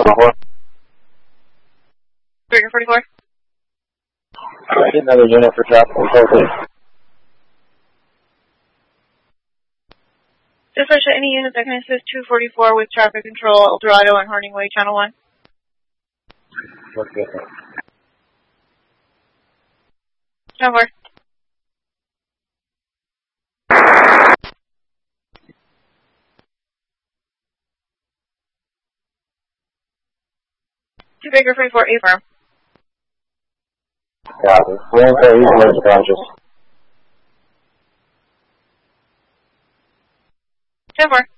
Trigger 44. I need another unit for traffic control, please. Just let any units that can assist 244 with traffic control, El Dorado and Harding Way, Channel 1. Okay. Channel 4. Two Baker 44, A firm. Copy. He's conscious. Channel 4.